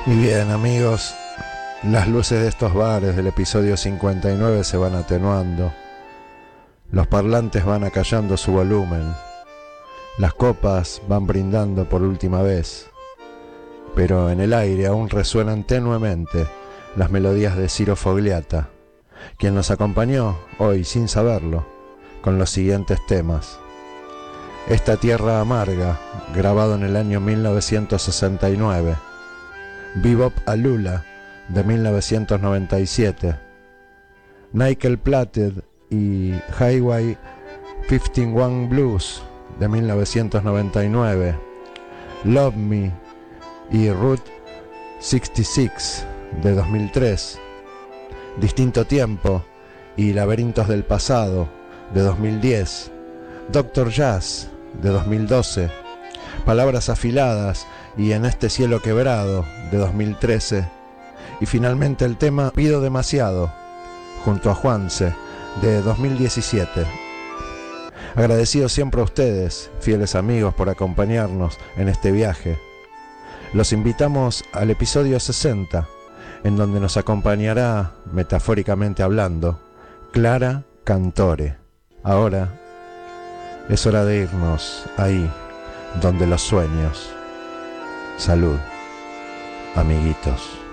Y bien, amigos, las luces de estos bares del episodio 59 se van atenuando, los parlantes van acallando su volumen, las copas van brindando por última vez, pero en el aire aún resuenan tenuemente las melodías de Ciro Fogliata, quien nos acompañó hoy sin saberlo con los siguientes temas. Esta tierra amarga, grabado en el año 1969. Bebop a Lula, de 1997. Nickel Plated y Highway 51 Blues, de 1999. Love Me y Route 66, de 2003. Distinto Tiempo y Laberintos del Pasado, de 2010. Doctor Jazz, de 2012. Palabras Afiladas y En este cielo quebrado, de 2013. Y finalmente el tema Pido demasiado, junto a Juanse, de 2017. Agradecido siempre a ustedes, fieles amigos, por acompañarnos en este viaje. Los invitamos al episodio 60, en donde nos acompañará, metafóricamente hablando, Clara Cantore. Ahora es hora de irnos ahí, donde los sueños. Salud, amiguitos.